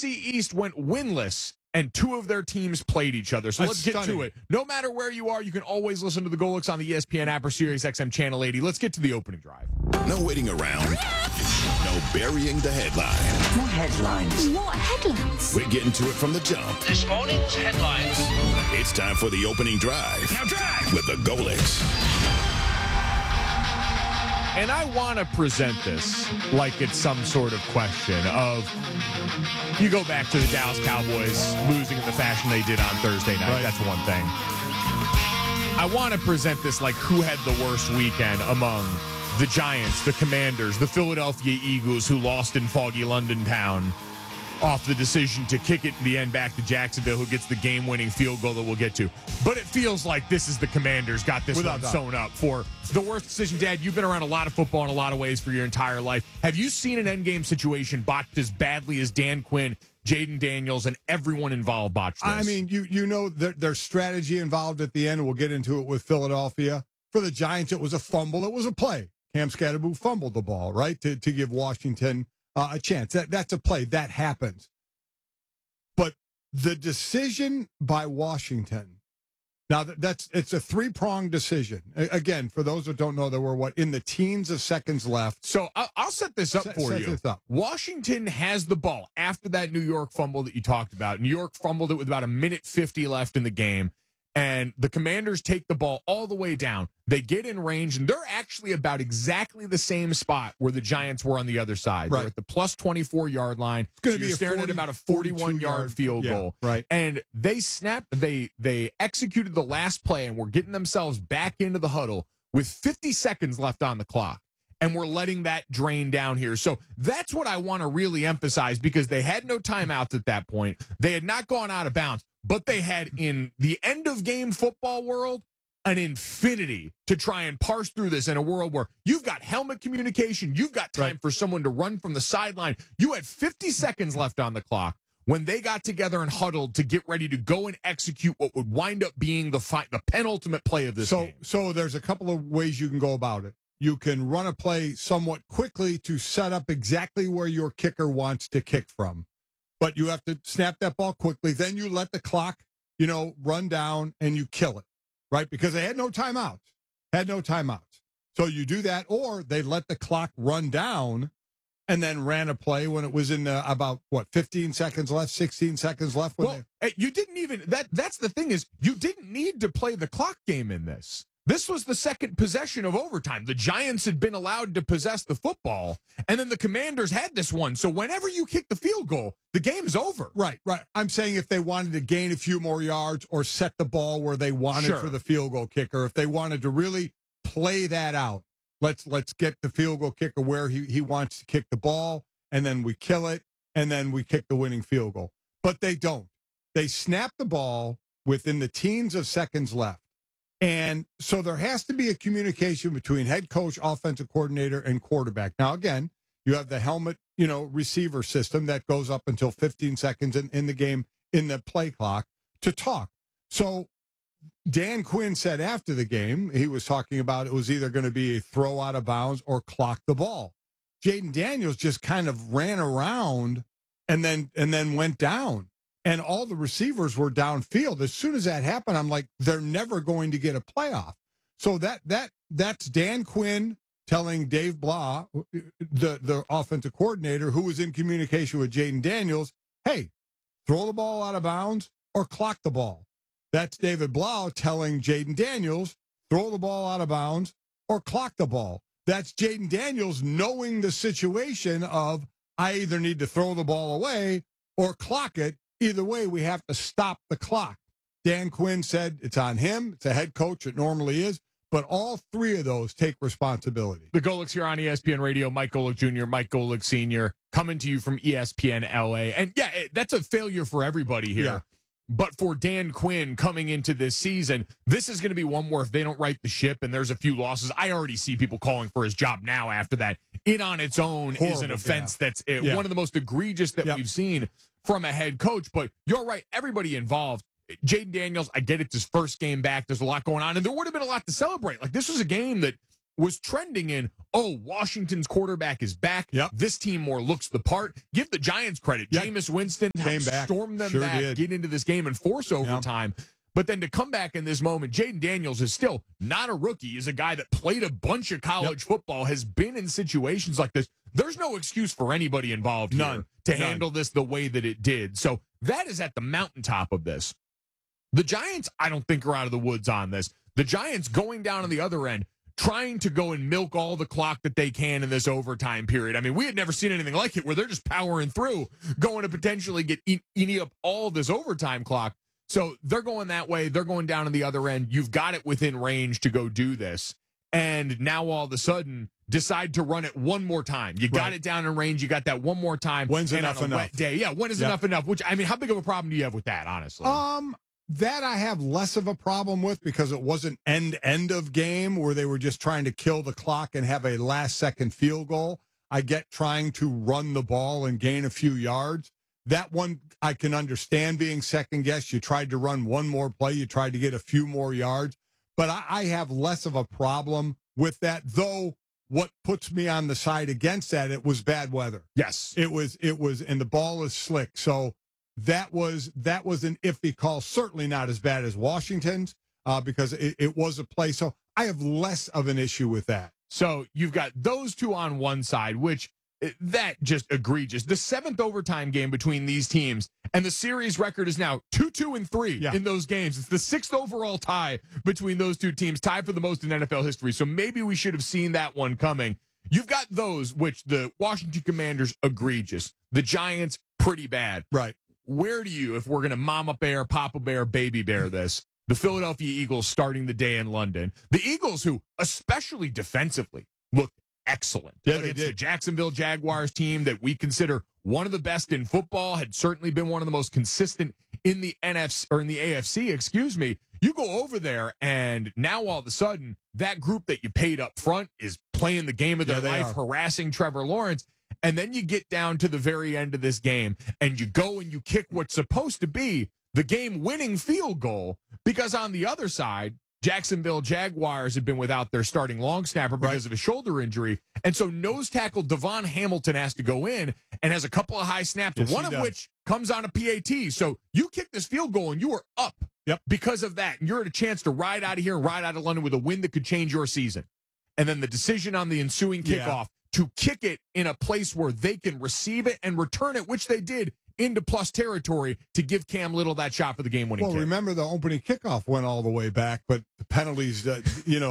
NFC East went winless, and two of their teams played each other. So let's get to it. No matter where you are, you can always listen to the Golics on the ESPN app or Sirius XM Channel 80. Let's get to the opening drive. No waiting around. No burying the headline. More headlines. What headlines? We're getting to it from the jump. This morning's headlines. It's time for the opening drive. Now drive! With the Golics. And I want to present this like it's some sort of question of, you go back to the Dallas Cowboys losing in the fashion they did on Thursday night. Right. That's one thing. I want to present this like who had the worst weekend among the Giants, the Commanders, the Philadelphia Eagles, who lost in foggy London town off the decision to kick it in the end back to Jacksonville, who gets the game-winning field goal that we'll get to. But it feels like this is the Commanders got this one sewn up for the worst decision. Dad, you've been around a lot of football in a lot of ways for your entire life. Have you seen an endgame situation botched as badly as Dan Quinn, Jaden Daniels, and everyone involved botched this? I mean, you know there's strategy involved at the end. We'll get into it with Philadelphia. For the Giants, it was a fumble. It was a play. Cam Scatterboo fumbled the ball, right, to give Washington a chance. That's a play. That happens. But the decision by Washington, now it's a three-pronged decision. Again, for those that don't know, there were, in the teens of seconds left. So I'll set this up for you. Washington has the ball after that New York fumble that you talked about. New York fumbled it with about 1:50 left in the game. And the Commanders take the ball all the way down. They get in range, and they're actually about exactly the same spot where the Giants were on the other side. Right. They're at the plus 24-yard line. It's going to be staring at about a 41-yard field goal. Right. And they executed the last play, and were getting themselves back into the huddle with 50 seconds left on the clock. And we're letting that drain down here. So that's what I want to really emphasize, because they had no timeouts at that point. They had not gone out of bounds. But they had, in the end-of-game football world, an infinity to try and parse through this in a world where you've got helmet communication, you've got time for someone to run from the sideline. You had 50 seconds left on the clock when they got together and huddled to get ready to go and execute what would wind up being the penultimate play of this game. So there's a couple of ways you can go about it. You can run a play somewhat quickly to set up exactly where your kicker wants to kick from. But you have to snap that ball quickly. Then you let the clock, run down, and you kill it, right? Because they had no timeouts. So you do that, or they let the clock run down and then ran a play when it was in about, 15 seconds left, 16 seconds left. You didn't even, that's the thing is, you didn't need to play the clock game in this. This was the second possession of overtime. The Giants had been allowed to possess the football, and then the Commanders had this one. So whenever you kick the field goal, the game's over. Right. I'm saying if they wanted to gain a few more yards or set the ball where they wanted for the field goal kicker, if they wanted to really play that out, let's get the field goal kicker where he wants to kick the ball, and then we kill it, and then we kick the winning field goal. But they don't. They snap the ball within the teens of seconds left. And so there has to be a communication between head coach, offensive coordinator, and quarterback. Now, again, you have the helmet, receiver system that goes up until 15 seconds in the game, in the play clock, to talk. So Dan Quinn said after the game, he was talking about it was either going to be a throw out of bounds or clock the ball. Jaden Daniels just kind of ran around and then went down. And all the receivers were downfield. As soon as that happened, I'm like, they're never going to get a playoff. So that's Dan Quinn telling Dave Blah, the offensive coordinator, who was in communication with Jaden Daniels, hey, throw the ball out of bounds or clock the ball. That's David Blah telling Jaden Daniels, throw the ball out of bounds or clock the ball. That's Jaden Daniels knowing the situation of, I either need to throw the ball away or clock it. Either way, we have to stop the clock. Dan Quinn said it's on him. It's a head coach. It normally is. But all three of those take responsibility. The Golics here on ESPN Radio. Mike Golic Jr., Mike Golic Sr. coming to you from ESPN LA. And, that's a failure for everybody here. Yeah. But for Dan Quinn coming into this season, this is going to be one where if they don't right the ship and there's a few losses, I already see people calling for his job now after that. It on its own is an offense that's one of the most egregious that we've seen from a head coach. But you're right, everybody involved. Jaden Daniels, I get it's his first game back. There's a lot going on, and there would have been a lot to celebrate. Like, this was a game that was trending in, Washington's quarterback is back. Yep. This team more looks the part. Give the Giants credit. Yep. Jameis Winston came back, stormed them back, get into this game and force overtime. Yep. But then to come back in this moment, Jaden Daniels is still not a rookie. He's a guy that played a bunch of college football, has been in situations like this. There's no excuse for anybody involved here to handle this the way that it did. So that is at the mountaintop of this. The Giants, I don't think, are out of the woods on this. The Giants going down on the other end, trying to go and milk all the clock that they can in this overtime period. I mean, we had never seen anything like it where they're just powering through, going to potentially get eating up all of this overtime clock. So they're going that way. They're going down on the other end. You've got it within range to go do this. And now all of a sudden decide to run it one more time. You got it down in range. You got that one more time. When's enough on a wet day? Yeah, when is enough enough? Which, I mean, how big of a problem do you have with that, honestly? That I have less of a problem with because it wasn't end of game where they were just trying to kill the clock and have a last-second field goal. I get trying to run the ball and gain a few yards. That one I can understand being second-guessed. You tried to run one more play. You tried to get a few more yards. But I have less of a problem with that, though what puts me on the side against that, it was bad weather. Yes. It was, and the ball is slick. So that was an iffy call. Certainly not as bad as Washington's because it was a play. So I have less of an issue with that. So you've got those two on one side, which that just egregious. The seventh overtime game between these teams, and the series record is now 2-2-3 in those games. It's the sixth overall tie between those two teams, tied for the most in NFL history. So maybe we should have seen that one coming. You've got those, which the Washington Commanders, egregious. The Giants, pretty bad. Right. Where do you, if we're going to mama bear, papa bear, baby bear this, the Philadelphia Eagles starting the day in London, the Eagles who, especially defensively, looked excellent against the Jacksonville Jaguars team that we consider one of the best in football, had certainly been one of the most consistent in the NFC or in the AFC, excuse me. You go over there and now all of a sudden that group that you paid up front is playing the game of their life, harassing Trevor Lawrence. And then you get down to the very end of this game and you go and you kick what's supposed to be the game-winning field goal because on the other side, Jacksonville Jaguars have been without their starting long snapper because of a shoulder injury. And so nose tackle Devon Hamilton has to go in and has a couple of high snaps, one of which comes on a PAT. So you kick this field goal and you are up because of that. And you're at a chance to ride out of here and ride out of London with a win that could change your season. And then the decision on the ensuing kickoff to kick it in a place where they can receive it and return it, which they did, into plus territory to give Cam Little that shot for the game-winning kick. Remember the opening kickoff went all the way back, but the penalties, a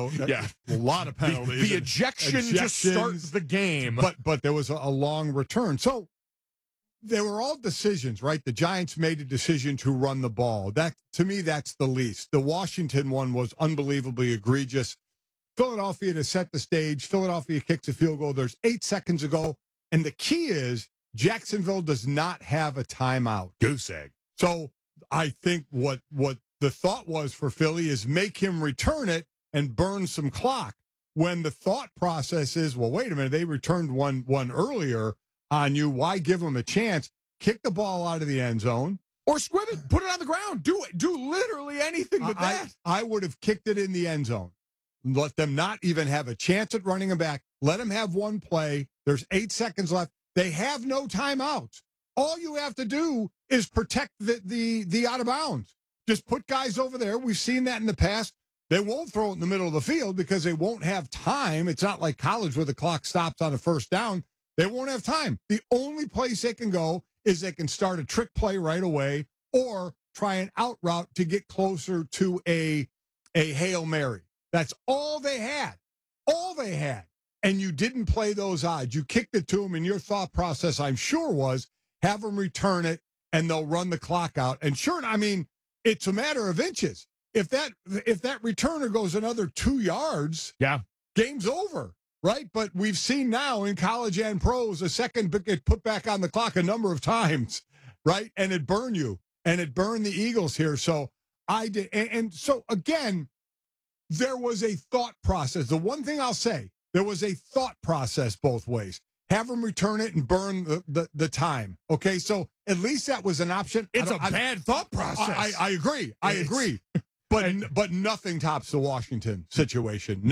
lot of penalties. The ejection just starts the game. But there was a long return. So they were all decisions, right? The Giants made a decision to run the ball. That, to me, that's the least. The Washington one was unbelievably egregious. Philadelphia to set the stage. Philadelphia kicks a field goal. There's 8 seconds to go. And the key is Jacksonville does not have a timeout. Goose egg. So I think what the thought was for Philly is make him return it and burn some clock. When the thought process is, well, wait a minute, they returned one earlier on you. Why give them a chance? Kick the ball out of the end zone. Or squib it, put it on the ground. Do literally anything but that. I would have kicked it in the end zone. Let them not even have a chance at running him back. Let them have one play. There's 8 seconds left. They have no timeouts. All you have to do is protect the out of bounds. Just put guys over there. We've seen that in the past. They won't throw it in the middle of the field because they won't have time. It's not like college where the clock stops on a first down. They won't have time. The only place they can go is they can start a trick play right away or try an out route to get closer to a Hail Mary. That's all they had. All they had. And you didn't play those odds. You kicked it to them, and your thought process, I'm sure, was have them return it, and they'll run the clock out. And sure, I mean, it's a matter of inches. If that returner goes another 2 yards, game's over, right? But we've seen now in college and pros a second get put back on the clock a number of times, right? And it burned you, and it burned the Eagles here. So I did, and so again, there was a thought process. The one thing I'll say, there was a thought process both ways. Have them return it and burn the time. Okay, so at least that was an option. It's a bad thought process. I agree. I agree. But nothing tops the Washington situation. Nothing.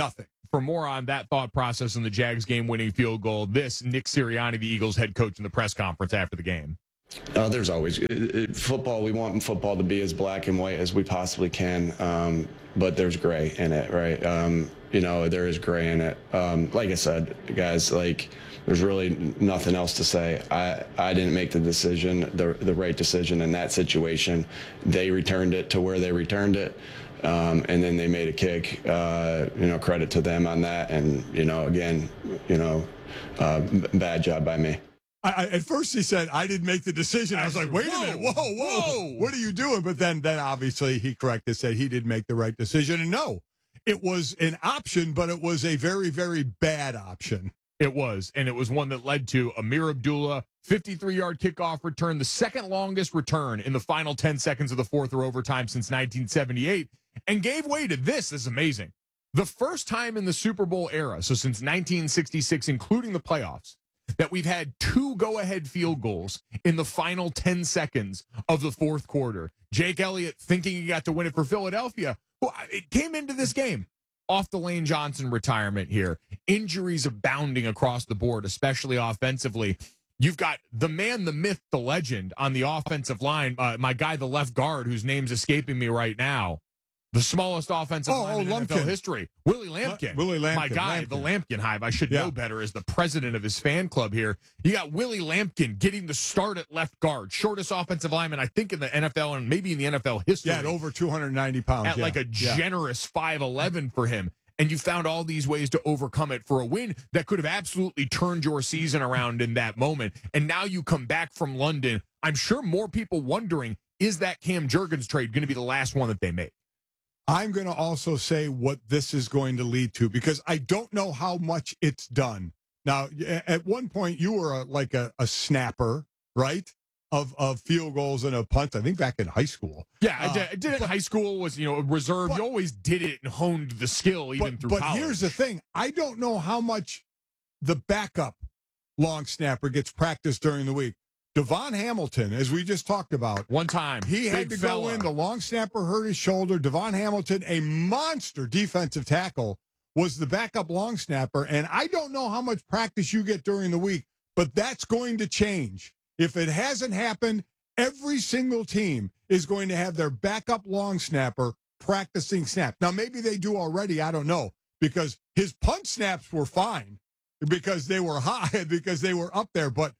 for more on that thought process in the Jags game-winning field goal, this Nick Sirianni, the Eagles head coach, in the press conference after the game. There's always football. We want football to be as black and white as we possibly can, but there's gray in it, right? There is gray in it. Like I said, guys, there's really nothing else to say. I didn't make the decision, the right decision in that situation. They returned it to where they returned it, and then they made a kick. Credit to them on that. And bad job by me. At first he said, I didn't make the decision. I was like, wait a minute. Whoa. What are you doing? But then obviously he corrected, said he did make the right decision. And no, it was an option, but it was a very, very bad option. It was, and it was one that led to Amir Abdullah, 53-yard kickoff return, the second longest return in the final 10 seconds of the fourth or overtime since 1978, and gave way to this. This is amazing. The first time in the Super Bowl era, so since 1966, including the playoffs, that we've had 2 go-ahead field goals in the final 10 seconds of the fourth quarter. Jake Elliott thinking he got to win it for Philadelphia. Well, it came into this game off the Lane Johnson retirement here. Injuries abounding across the board, especially offensively. You've got the man, the myth, the legend on the offensive line. My guy, the left guard, whose name's escaping me right now. The smallest offensive line in NFL history. Willie Lampkin. My guy, the Lampkin Hive. I should know better as the president of his fan club here. You got Willie Lampkin getting the start at left guard. Shortest offensive lineman, I think, in the NFL and maybe in the NFL history. Yeah, at over 290 pounds. At like a generous 5'11" for him. And you found all these ways to overcome it for a win that could have absolutely turned your season around in that moment. And now you come back from London. I'm sure more people wondering, is that Cam Jurgens trade going to be the last one that they make? I'm going to also say what this is going to lead to, because I don't know how much it's done. Now, at one point, you were a snapper, right, of field goals and of punts, I think back in high school. Yeah, I did it in high school, was, reserve. You always did it and honed the skill even through college. But here's the thing. I don't know how much the backup long snapper gets practiced during the week. Devon Hamilton, as we just talked about. One time. He had to go in. The long snapper hurt his shoulder. Devon Hamilton, a monster defensive tackle, was the backup long snapper. And I don't know how much practice you get during the week, but that's going to change. If it hasn't happened, every single team is going to have their backup long snapper practicing snap. Now, maybe they do already. I don't know, because his punt snaps were fine because they were high, because they were up there. But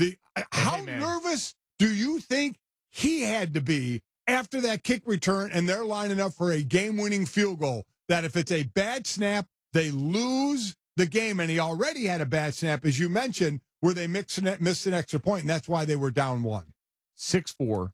how nervous do you think he had to be after that kick return and they're lining up for a game-winning field goal, that if it's a bad snap, they lose the game? And he already had a bad snap, as you mentioned, where they missed an extra point, and that's why they were down 1. 6'4",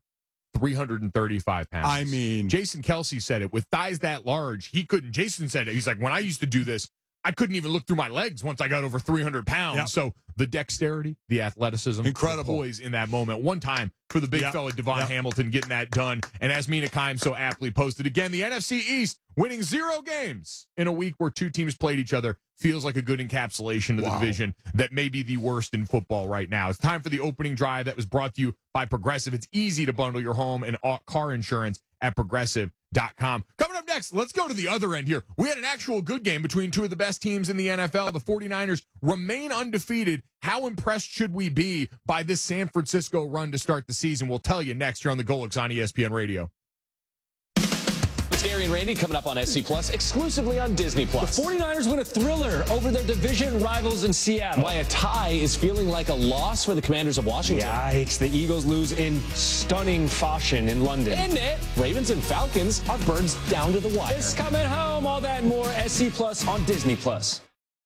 335 pounds. I mean, Jason Kelce said it. With thighs that large, he couldn't. Jason said it. He's like, when I used to do this, I couldn't even look through my legs once I got over 300 pounds. Yep. So the dexterity, the athleticism, incredible poise in that moment. One time for the big fella, Devon Hamilton, getting that done. And as Mina Kimes so aptly posted again, the NFC East winning 0 games in a week where 2 teams played each other feels like a good encapsulation of the division that may be the worst in football right now. It's time for the opening drive that was brought to you by Progressive. It's easy to bundle your home and car insurance at Progressive.com. Coming up next, let's go to the other end here. We had an actual good game between 2 of the best teams in the NFL. The 49ers remain undefeated. How impressed should we be by this San Francisco run to start the season? We'll tell you next here on the Golics on ESPN Radio. It's Gary and Randy coming up on SC Plus, exclusively on Disney Plus. The 49ers win a thriller over their division rivals in Seattle. Why a tie is feeling like a loss for the Commanders of Washington. Yikes, the Eagles lose in stunning fashion in London. And it, Ravens and Falcons are birds down to the wire. It's coming home, all that and more. SC Plus on Disney Plus.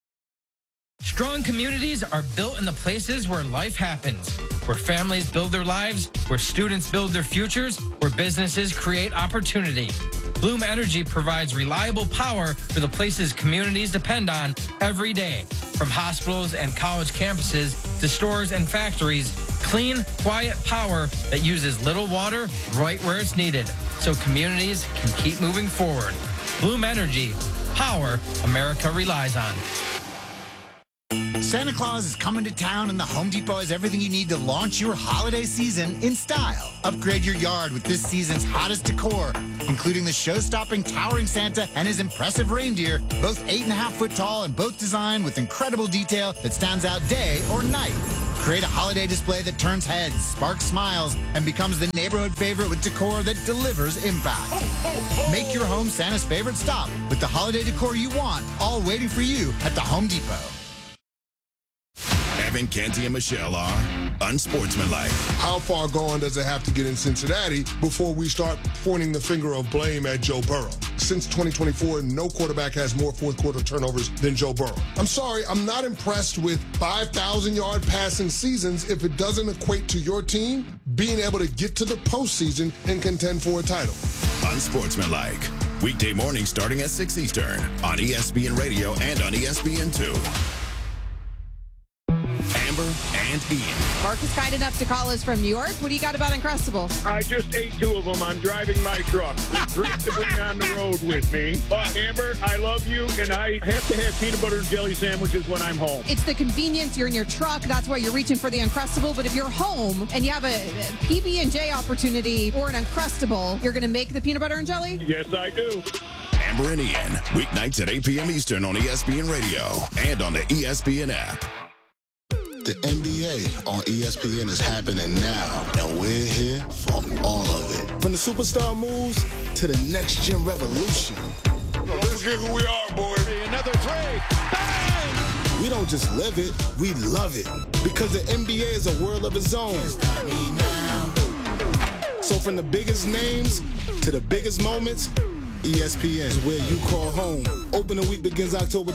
Strong communities are built in the places where life happens, where families build their lives, where students build their futures, where businesses create opportunity. Bloom Energy provides reliable power for the places communities depend on every day. From hospitals and college campuses to stores and factories, clean, quiet power that uses little water right where it's needed, so communities can keep moving forward. Bloom Energy, power America relies on. Santa Claus is coming to town, and the Home Depot has everything you need to launch your holiday season in style. Upgrade your yard with this season's hottest decor, including the show-stopping towering Santa and his impressive reindeer, both 8.5 foot tall and both designed with incredible detail that stands out day or night. Create a holiday display that turns heads, sparks smiles, and becomes the neighborhood favorite with decor that delivers impact. Make your home Santa's favorite stop with the holiday decor you want, all waiting for you at the Home Depot. Evan, Canty, and Michelle are unsportsmanlike. How far gone does it have to get in Cincinnati before we start pointing the finger of blame at Joe Burrow? Since 2024, no quarterback has more fourth quarter turnovers than Joe Burrow. I'm sorry, I'm not impressed with 5,000-yard passing seasons if it doesn't equate to your team being able to get to the postseason and contend for a title. Unsportsmanlike. Weekday mornings starting at 6 Eastern on ESPN Radio and on ESPN2. Amber and Ian. Mark is kind enough to call us from New York. What do you got about Uncrustables? I just ate 2 of them. I'm driving my truck. Great to bring on the road with me. But Amber, I love you, and I have to have peanut butter and jelly sandwiches when I'm home. It's the convenience. You're in your truck. That's why you're reaching for the Uncrustable. But if you're home and you have a PB&J opportunity or an Uncrustable, you're going to make the peanut butter and jelly? Yes, I do. Amber and Ian, weeknights at 8 p.m. Eastern on ESPN Radio and on the ESPN app. The NBA on ESPN is happening now, and we're here for all of it. From the superstar moves to the next-gen revolution. Let's get who we are, boy. Another 3. Bang! We don't just live it, we love it. Because the NBA is a world of its own. So from the biggest names to the biggest moments, ESPN is where you call home. Opening week begins October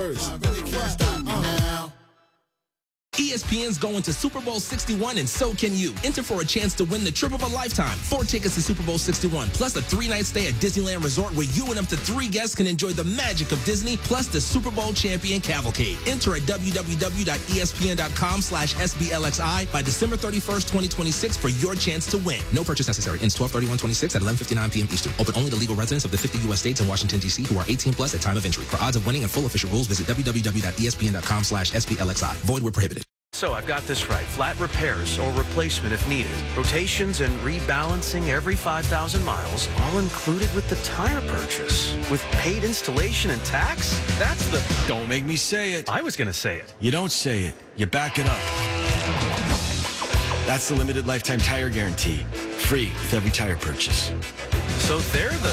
21st. ESPN's going to Super Bowl 61, and so can you. Enter for a chance to win the trip of a lifetime. 4 tickets to Super Bowl 61, plus a 3-night stay at Disneyland Resort where you and up to 3 guests can enjoy the magic of Disney, plus the Super Bowl champion cavalcade. Enter at www.espn.com/SBLXI by December 31st, 2026 for your chance to win. No purchase necessary. Ends 12/31/26 at 11:59 p.m. Eastern. Open only to legal residents of the 50 U.S. states and Washington, D.C. who are 18 plus at time of entry. For odds of winning and full official rules, visit www.espn.com/SBLXI. Void where prohibited. So I've got this right. Flat repairs or replacement if needed. Rotations and rebalancing every 5,000 miles, all included with the tire purchase. With paid installation and tax? That's the... Don't make me say it. I was going to say it. You don't say it. You back it up. That's the limited lifetime tire guarantee. Free with every tire purchase. So they're the...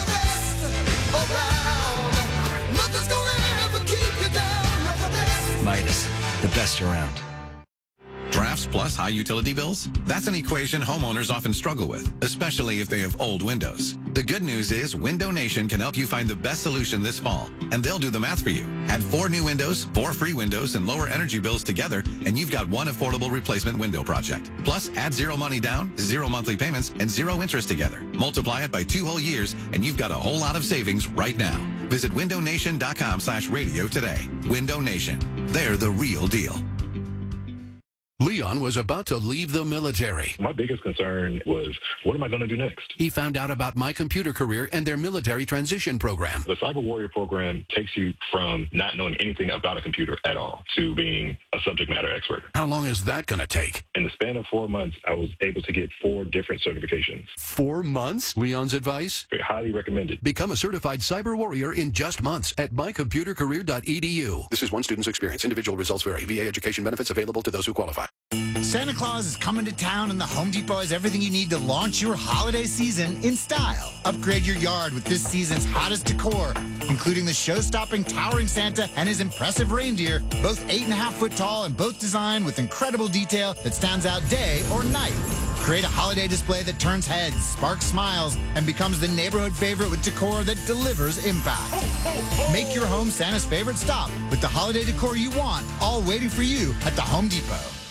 Midas, the best around. Drafts plus high utility bills? That's an equation homeowners often struggle with, especially if they have old windows. The good news is Window Nation can help you find the best solution this fall, and they'll do the math for you. Add 4 new windows, 4 free windows, and lower energy bills together, and you've got one affordable replacement window project. Plus, add 0 money down, 0 monthly payments, and 0 interest together. Multiply it by 2 whole years, and you've got a whole lot of savings right now. Visit windownation.com/radio today. Window Nation. They're the real deal. Leon was about to leave the military. My biggest concern was, what am I going to do next? He found out about My Computer Career and their military transition program. The Cyber Warrior program takes you from not knowing anything about a computer at all to being a subject matter expert. How long is that going to take? In the span of 4 months, I was able to get 4 different certifications. 4 months? Leon's advice? Highly recommended. Become a certified cyber warrior in just months at mycomputercareer.edu. This is one student's experience. Individual results vary. VA education benefits available to those who qualify. Santa Claus is coming to town, and the Home Depot has everything you need to launch your holiday season in style. Upgrade your yard with this season's hottest decor, including the show-stopping towering Santa and his impressive reindeer, both 8.5 foot tall and both designed with incredible detail that stands out day or night. Create a holiday display that turns heads, sparks smiles, and becomes the neighborhood favorite with decor that delivers impact. Make your home Santa's favorite stop with the holiday decor you want, all waiting for you at the Home Depot.